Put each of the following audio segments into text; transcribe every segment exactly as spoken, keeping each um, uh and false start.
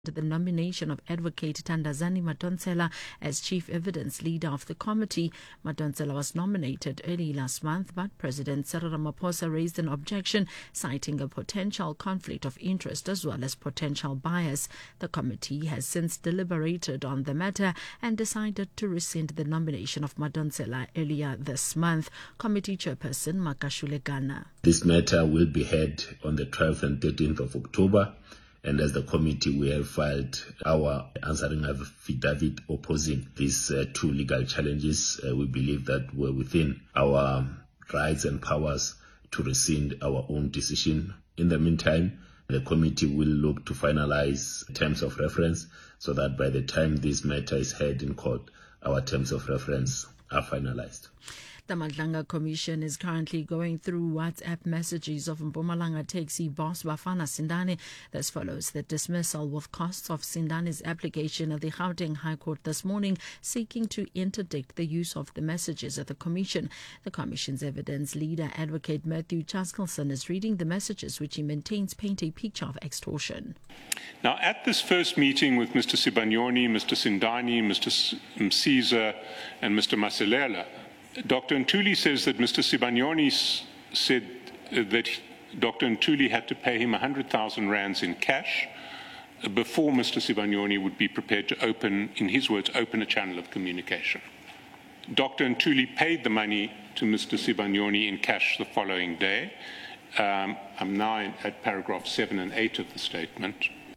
the nomination of Advocate Thandazani Madonsela as chief evidence leader of the committee. Madonsela was nominated early last month, but President Cyril Ramaphosa raised an objection, citing a potential conflict of interest as well as potential bias. The committee has since deliberated on the matter and decided to rescind the nomination of Madonsela earlier this month. Committee chairperson Makashule Gana. This matter will be heard on the twelfth and thirteenth of October. And as the committee, we have filed our answering affidavit opposing these uh, two legal challenges. Uh, we believe that we're within our rights and powers to rescind our own decision. In the meantime, the committee will look to finalize terms of reference so that by the time this matter is heard in court, our terms of reference are finalized. The Madlanga Commission is currently going through WhatsApp messages of Mpumalanga taxi boss Bafana Sindane. This follows the dismissal with costs of Sindane's application at the Gauteng High Court this morning, seeking to interdict the use of the messages at the Commission. The Commission's evidence leader, Advocate Matthew Chaskelson, is reading the messages which he maintains paint a picture of extortion. Now, at this first meeting with Mister Sibanyoni, Mister Sindani, Mister Msiza, and Mister Masilela, Doctor Ntuli says that Mister Sibanyoni said that Doctor Ntuli had to pay him one hundred thousand rands in cash before Mister Sibanyoni would be prepared to open, in his words, open a channel of communication. Doctor Ntuli paid the money to Mister Sibanyoni in cash the following day. Um, I'm now in, at paragraph seven and eight of the statement.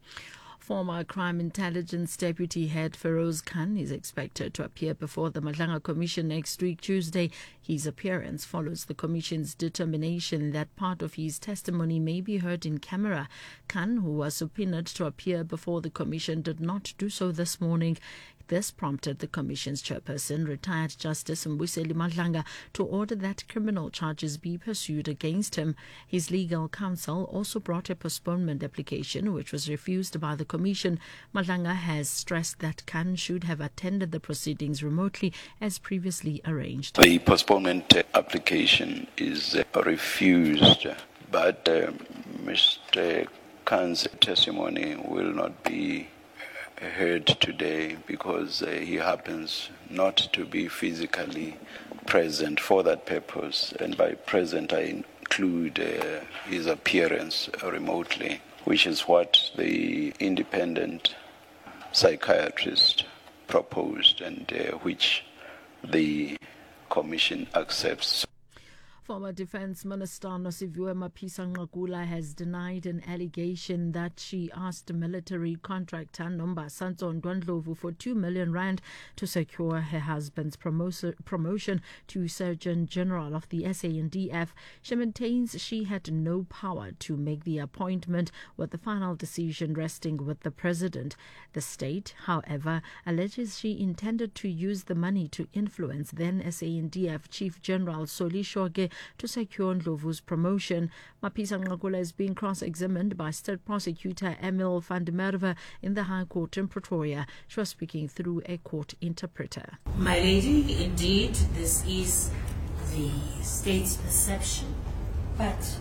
Former Crime Intelligence Deputy Head Feroz Khan is expected to appear before the Madlanga Commission next week, Tuesday. His appearance follows the Commission's determination that part of his testimony may be heard in camera. Khan, who was subpoenaed to appear before the Commission, did not do so this morning. This prompted the Commission's chairperson, retired Justice Mbuyiseni Madlanga, to order that criminal charges be pursued against him. His legal counsel also brought a postponement application, which was refused by the Commission. Madlanga has stressed that Khan should have attended the proceedings remotely as previously arranged. The postponement application is uh, refused, but uh, Mister Khan's testimony will not be heard today because uh, he happens not to be physically present for that purpose, and by present I include uh, his appearance remotely, which is what the independent psychiatrist proposed and uh, which the Commission accepts. Former Defence Minister Nosiviwe Mapisa-Nqakula has denied an allegation that she asked military contractor Nombasanto Ndwandlovu for two million rand to secure her husband's promo- promotion to Surgeon General of the S A N D F. She maintains she had no power to make the appointment, with the final decision resting with the President. The state, however, alleges she intended to use the money to influence then S A N D F Chief General Soli Shoge to secure Ndlovu's promotion. Mapisa-Nqakula is being cross-examined by State Prosecutor Emil van der Merwe in the High Court in Pretoria. She was speaking through a court interpreter. My lady, indeed, this is the state's perception, but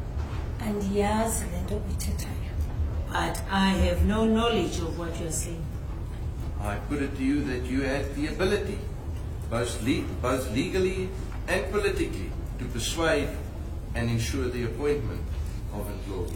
and yes, but I have no knowledge of what you're saying. I put it to you that you had the ability, both, le- both legally and politically, to persuade and ensure the appointment of Ndlovu.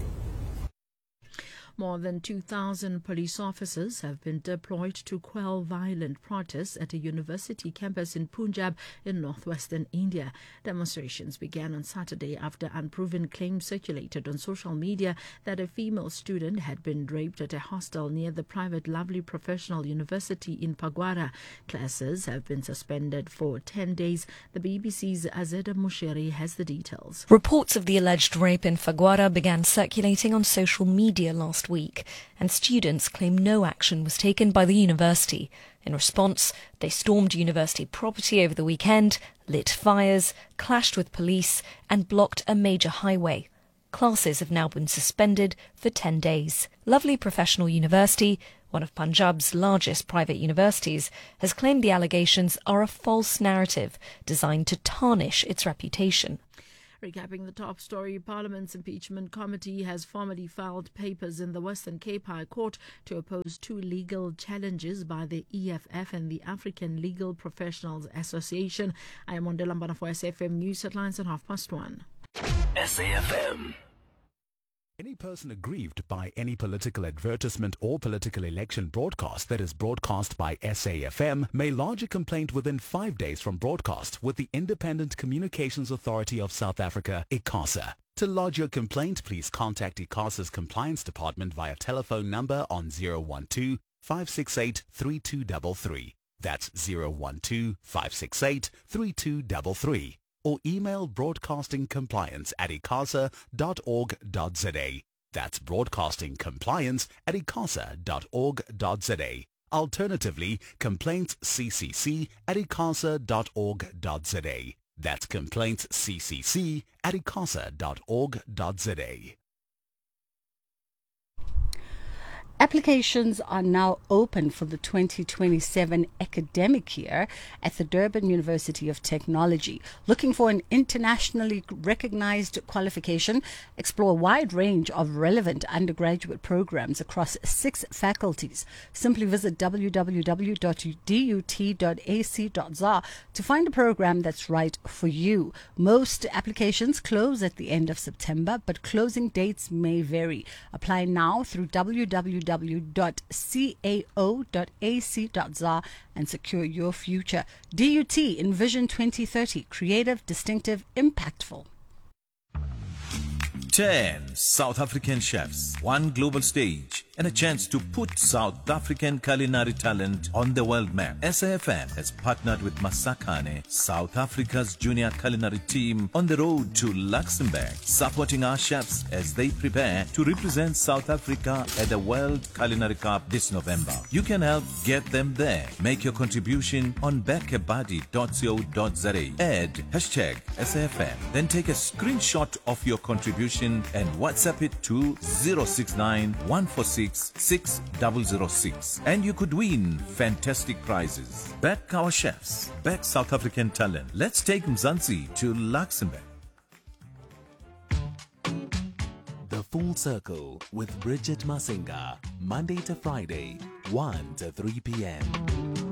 More than two thousand police officers have been deployed to quell violent protests at a university campus in Punjab in northwestern India. Demonstrations began on Saturday after unproven claims circulated on social media that a female student had been raped at a hostel near the private Lovely Professional University in Phagwara. Classes have been suspended for ten days. The B B C's Azeda Musheri has the details. Reports of the alleged rape in Phagwara began circulating on social media last week, and students claim no action was taken by the university. In response, they stormed university property over the weekend, lit fires, clashed with police, and blocked a major highway. Classes have now been suspended for ten days. Lovely Professional University, one of Punjab's largest private universities, has claimed the allegations are a false narrative designed to tarnish its reputation. Recapping the top story, Parliament's Impeachment Committee has formally filed papers in the Western Cape High Court to oppose two legal challenges by the E F F and the African Legal Professionals Association. I am Mondela Mbana for S A F M News Headlines at half past one. S A F M. Any person aggrieved by any political advertisement or political election broadcast that is broadcast by S A F M may lodge a complaint within five days from broadcast with the Independent Communications Authority of South Africa, ICASA. To lodge your complaint, please contact ICASA's Compliance Department via telephone number on zero one two, five six eight, three two three three. That's zero one two, five six eight, three two three three. Or email broadcastingcompliance at icasa dot org dot za. That's broadcastingcompliance at icasa dot org dot za. Alternatively, complaintsccc at icasa dot org dot za. That's complaintsccc at icasa dot org dot za. Applications are now open for the twenty twenty-seven academic year at the Durban University of Technology. Looking for an internationally recognized qualification? Explore a wide range of relevant undergraduate programs across six faculties. Simply visit w w w dot d u t dot a c dot za to find a program that's right for you. Most applications close at the end of September, but closing dates may vary. Apply now through w w w dot cao dot a c dot za and secure your future. D U T Envision twenty thirty. Creative, distinctive, impactful. ten South African chefs, one global stage, and a chance to put South African culinary talent on the world map. S A F M has partnered with Masakane, South Africa's junior culinary team, on the road to Luxembourg, supporting our chefs as they prepare to represent South Africa at the World Culinary Cup this November. You can help get them there. Make your contribution on bekebadi dot co dot za. Add hashtag S A F M. Then take a screenshot of your contribution and WhatsApp it to zero six nine, one four six, six zero zero six. And you could win fantastic prizes. Back our chefs. Back South African talent. Let's take Mzansi to Luxembourg. The Full Circle with Bridget Masinga. Monday to Friday, one to three p.m.